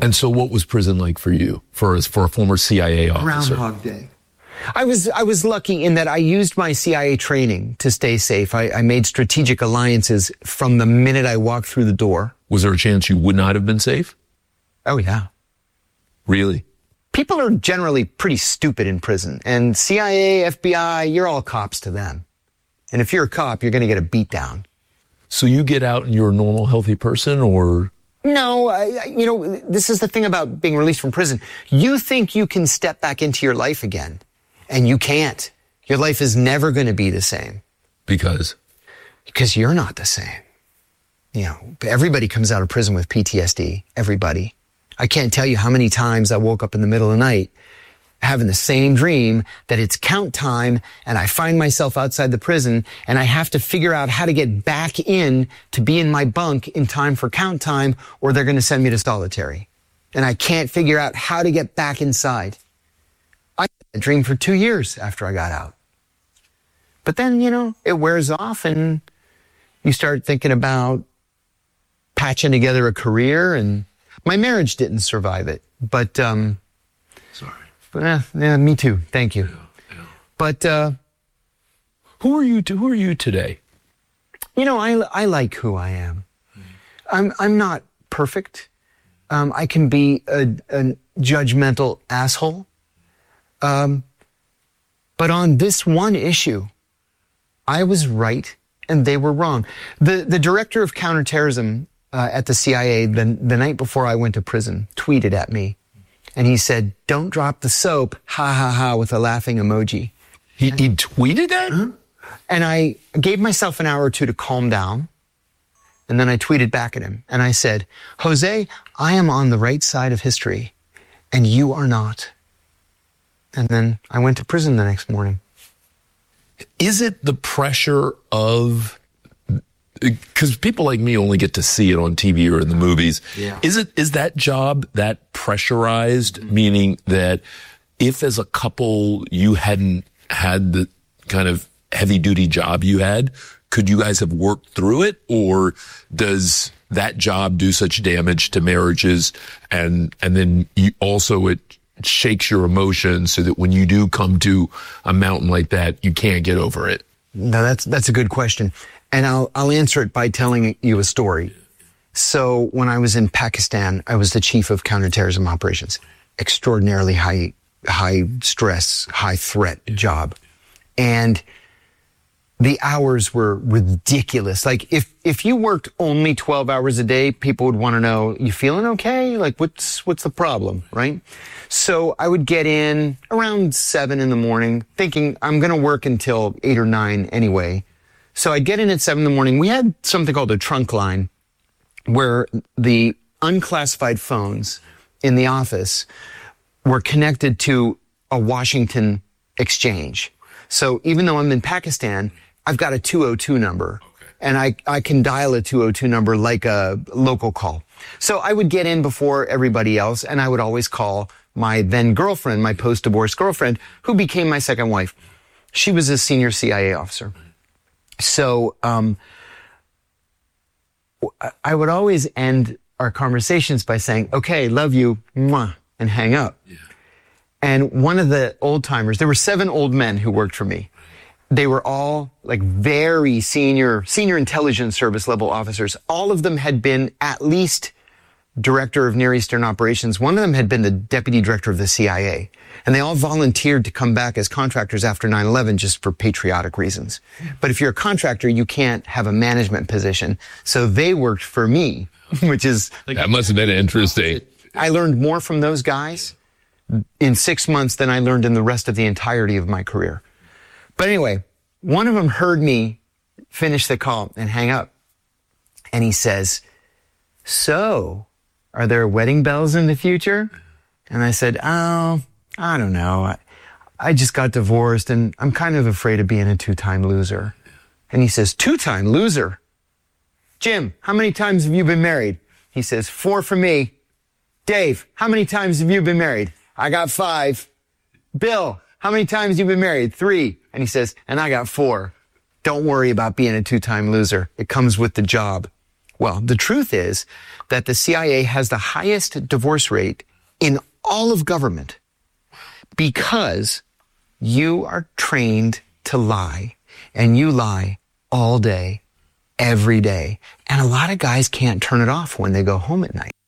And so what was prison like for you, for a former CIA officer? Groundhog Day. I was lucky in that I used my CIA training to stay safe. I made strategic alliances from the minute I walked through the door. Was there a chance you would not have been safe? Oh, yeah. Really? People are generally pretty stupid in prison. And CIA, FBI, you're all cops to them. And if you're a cop, you're going to get a beat down. So you get out and you're a normal, healthy person, or? No, this is the thing about being released from prison. You think you can step back into your life again, and you can't. Your life is never going to be the same. Because? Because you're not the same. Everybody comes out of prison with PTSD. Everybody. I can't tell you how many times I woke up in the middle of the night having the same dream that it's count time and I find myself outside the prison and I have to figure out how to get back in to be in my bunk in time for count time or they're going to send me to solitary. And I can't figure out how to get back inside. I had a dream for 2 years after I got out. But then, it wears off and you start thinking about patching together a career, and my marriage didn't survive it. But, Sorry. Yeah, me too. Thank you. Yeah. But, who are you today? I like who I am. I'm not perfect. I can be a judgmental asshole. But on this one issue, I was right and they were wrong. The director of counterterrorism at the CIA, the night before I went to prison, tweeted at me. And he said, "Don't drop the soap, ha ha ha," with a laughing emoji. He tweeted that? Uh-huh. And I gave myself an hour or two to calm down. And then I tweeted back at him. And I said, "Jose, I am on the right side of history, and you are not." And then I went to prison the next morning. Is it the pressure of... Because people like me only get to see it on TV or in the movies. Yeah. Is that job that pressurized, meaning that if as a couple you hadn't had the kind of heavy duty job you had, could you guys have worked through it? Or does that job do such damage to marriages and then it shakes your emotions so that when you do come to a mountain like that, you can't get over it? No, that's a good question. And I'll answer it by telling you a story. So when I was in Pakistan, I was the chief of counterterrorism operations. Extraordinarily high stress, high threat job. And the hours were ridiculous. Like if you worked only 12 hours a day, people would want to know, "You feeling okay? Like what's the problem?" Right? So I would get in around 7 in the morning thinking I'm going to work until 8 or 9 anyway. So I'd get in at 7 in the morning. We had something called a trunk line where the unclassified phones in the office were connected to a Washington exchange. So even though I'm in Pakistan, I've got a 202 number. Okay. And I can dial a 202 number like a local call. So I would get in before everybody else, and I would always call my then girlfriend, my post-divorce girlfriend, who became my second wife. She was a senior CIA officer. So I would always end our conversations by saying, "Okay, love you, mwah," and hang up. Yeah. And one of the old timers, there were 7 old men who worked for me. They were all like very senior intelligence service level officers. All of them had been at least director of Near Eastern operations. One of them had been the deputy director of the CIA. And they all volunteered to come back as contractors after 9/11 just for patriotic reasons. But if you're a contractor, you can't have a management position. So they worked for me, which is... That must have been interesting. I learned more from those guys in 6 months than I learned in the rest of the entirety of my career. But anyway, one of them heard me finish the call and hang up. And he says, "So, are there wedding bells in the future?" And I said, "Oh, I don't know. I just got divorced and I'm kind of afraid of being a 2-time loser." And he says, "2-time loser? Jim, how many times have you been married?" He says, 4 for me. "Dave, how many times have you been married?" "I got 5. "Bill, how many times have you been married?" 3. And he says, "And I got 4. Don't worry about being a 2-time loser. It comes with the job." Well, the truth is that the CIA has the highest divorce rate in all of government because you are trained to lie, and you lie all day, every day. And a lot of guys can't turn it off when they go home at night.